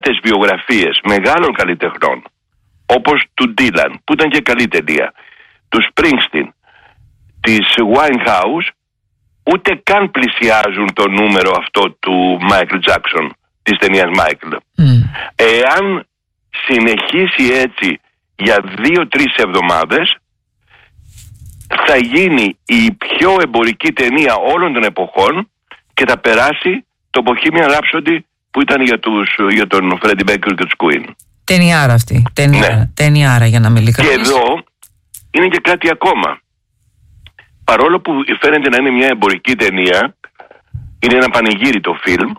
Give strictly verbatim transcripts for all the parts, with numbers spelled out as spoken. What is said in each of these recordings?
τις βιογραφίες μεγάλων καλλιτεχνών, όπως του Dylan, που ήταν και καλή ταινία, του Springsteen, της Winehouse, ούτε καν πλησιάζουν το νούμερο αυτό του Michael Jackson, της ταινίας Michael. Mm. Εάν συνεχίσει έτσι για δύο-τρεις εβδομάδες, θα γίνει η πιο εμπορική ταινία όλων των εποχών και θα περάσει το Bohemian Rhapsody που ήταν για, τους, για τον Freddie Mercury και τους Queen. Ταινιάρα αυτή. Ταινιάρα, ναι. Ταινιάρα για να μην ειλικρινείς. Και εδώ είναι και κάτι ακόμα. Παρόλο που φαίνεται να είναι μια εμπορική ταινία, είναι ένα πανηγύρι το φιλμ,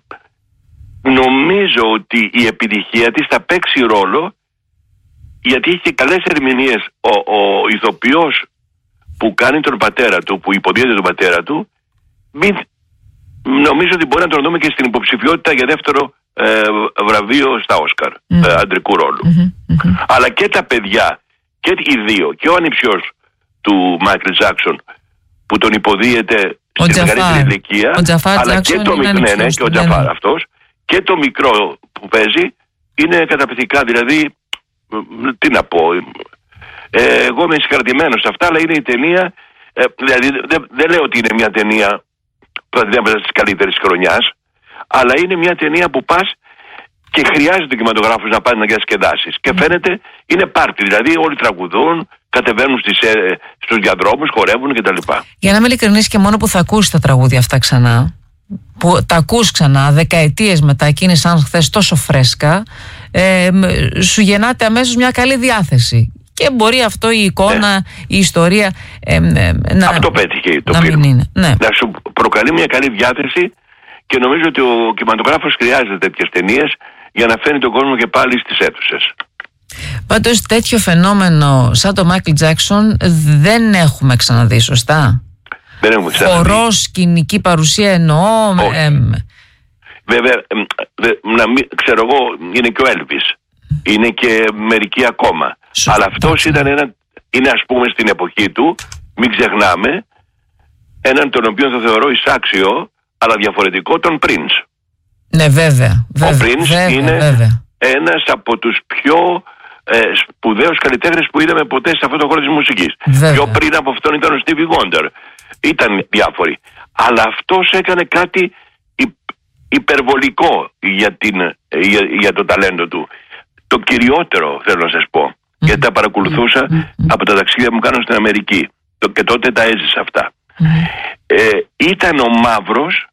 νομίζω ότι η επιτυχία της θα παίξει ρόλο, γιατί είχε καλές ερμηνείες. Ο, ο ηθοποιός που κάνει τον πατέρα του, που υποδίεται τον πατέρα του, μην, νομίζω ότι μπορεί να τον δούμε και στην υποψηφιότητα για δεύτερο ε, βραβείο στα Όσκαρ, mm. ε, αντρικού ρόλου. Mm-hmm, mm-hmm. Αλλά και τα παιδιά, και οι δύο, και ο ανιψιός του Μάικλ Τζάκσον, που τον υποδίεται ο στην μεγαλύτερη ηλικία, αλλά και το, ναι, ναι, και ο Τζαφάρ αυτός, και το μικρό που παίζει, είναι καταπληκτικά. Δηλαδή, τι να πω, ε, εγώ είμαι συγχαρητημένος σε αυτά, αλλά είναι η ταινία, ε, δηλαδή δεν δε λέω ότι είναι μια ταινία της καλύτερης χρονιάς, αλλά είναι μια ταινία που πας και χρειάζεται ο κινηματογράφος να πάει να διασκεδάσεις. Και φαίνεται είναι πάρτι, δηλαδή όλοι τραγουδούν, κατεβαίνουν στις, ε, στους διαδρόμους, χορεύουν κτλ. Για να είμαι ειλικρινής, και μόνο που θα ακούσεις τα τραγούδια αυτά ξανά, που τα ακούς ξανά δεκαετίες μετά και είναι σαν χθες τόσο φρέσκα, ε, σου γεννάται αμέσως μια καλή διάθεση. Και μπορεί αυτό η εικόνα, ναι. η ιστορία ε, ε, να, αυτό πέτυχε το να φιλμ. Ναι. Να σου προκαλεί μια καλή διάθεση, και νομίζω ότι ο κινηματογράφος χρειάζεται τέτοιες ταινίες για να φέρνει τον κόσμο και πάλι στις αίθουσες. Πάντως τέτοιο φαινόμενο σαν το Michael Jackson δεν έχουμε ξαναδεί, σωστά? Δεν έχουμε ξαναδεί. Χορό, σκηνική παρουσία εννοώ. Ε, Βέβαια, ε, να μην, ξέρω εγώ, είναι και ο Έλβις. Είναι και μερικοί ακόμα. Σωστά. Αλλά αυτός ήταν ένα, είναι ας πούμε στην εποχή του, μην ξεχνάμε, έναν τον οποίο θα θεωρώ εισάξιο, αλλά διαφορετικό, τον Prince. Ναι, βέβαια. βέβαια ο Prince βέβαια, είναι βέβαια. ένας από τους πιο ε, σπουδαίους καλλιτέχνες που είδαμε ποτέ σε αυτόν τον χώρο της μουσικής. Βέβαια. Πιο πριν από αυτόν ήταν ο Stevie Wonder. Ήταν διάφοροι. Αλλά αυτός έκανε κάτι υ, υπερβολικό για, την, για, για το ταλέντο του. Το κυριότερο θέλω να σας πω, mm. γιατί τα παρακολουθούσα mm. από τα ταξίδια που μου κάνω στην Αμερική, το, και τότε τα έζησα αυτά. Mm. Ε, ήταν ο μαύρος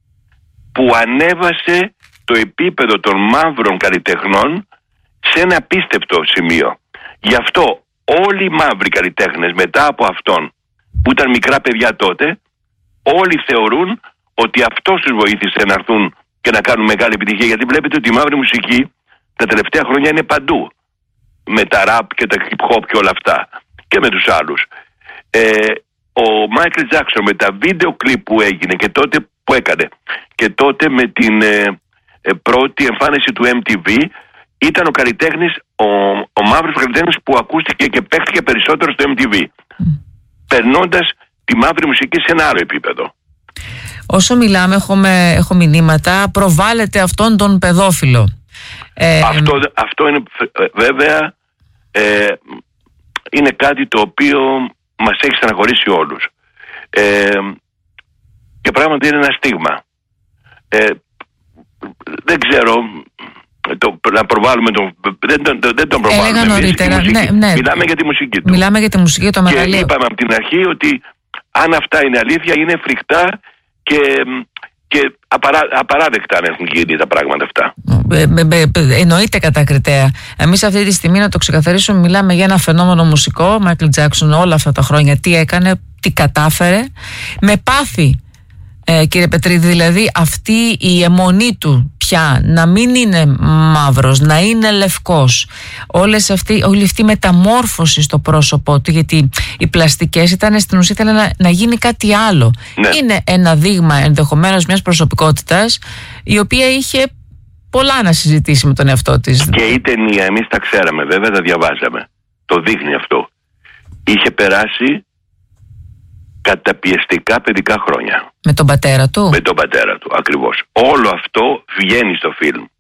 που ανέβασε το επίπεδο των μαύρων καλλιτεχνών σε ένα απίστευτο σημείο. Γι' αυτό όλοι οι μαύροι καλλιτέχνες μετά από αυτόν, που ήταν μικρά παιδιά τότε, όλοι θεωρούν ότι αυτός τους βοήθησε να έρθουν και να κάνουν μεγάλη επιτυχία. Γιατί βλέπετε ότι η μαύρη μουσική τα τελευταία χρόνια είναι παντού, με τα rap και τα hip hop και όλα αυτά, και με τους άλλους. ε, Ο Michael Jackson με τα βίντεο κλιπ που έγινε και τότε που έκανε, και τότε με την ε, ε, πρώτη εμφάνιση του εμ τι βι, ήταν ο καλλιτέχνης, ο, ο μαύρος καλλιτέχνης που ακούστηκε και παίχτηκε περισσότερο στο εμ τι βι, mm. περνώντας τη μαύρη μουσική σε ένα άλλο επίπεδο. Όσο μιλάμε, έχουμε, έχω μηνύματα, προβάλλεται αυτόν τον παιδόφιλο. Ε, αυτό, αυτό είναι βέβαια ε, είναι κάτι το οποίο μας έχει στεναχωρήσει όλους, ε, και πράγματι είναι ένα στίγμα. ε, δεν ξέρω το, να προβάλλουμε τον, δεν, δεν, δεν τον προβάλλουμε εμείς, νωρίτερα, μουσική, ναι, ναι. μιλάμε για τη μουσική του, μιλάμε για τη μουσική, το μεγαλείο. Και είπαμε από την αρχή ότι αν αυτά είναι αλήθεια, είναι φρικτά και, και απαρά, απαράδεκτα να έχουν γίνει τα πράγματα αυτά. Ε, ε, ε, εννοείται κατακριτέα. Εμείς αυτή τη στιγμή, να το ξεκαθαρίσουμε, μιλάμε για ένα φαινόμενο μουσικό. Michael Jackson όλα αυτά τα χρόνια τι έκανε, τι κατάφερε, με πάθη, ε, κύριε Πετρίδη, δηλαδή αυτή η αιμονή του πια να μην είναι μαύρος, να είναι λευκός, όλες αυτή, όλη αυτή η μεταμόρφωση στο πρόσωπό του, γιατί οι πλαστικές ήταν στην ουσία να, να γίνει κάτι άλλο. Ναι. Είναι ένα δείγμα ενδεχομένως μιας προσωπικότητας η οποία είχε πολλά να συζητήσει με τον εαυτό της. Και η ταινία, εμείς τα ξέραμε βέβαια, τα διαβάζαμε, το δείχνει αυτό. Είχε περάσει καταπιεστικά παιδικά χρόνια. Με τον πατέρα του. Με τον πατέρα του, ακριβώς. Όλο αυτό βγαίνει στο φιλμ.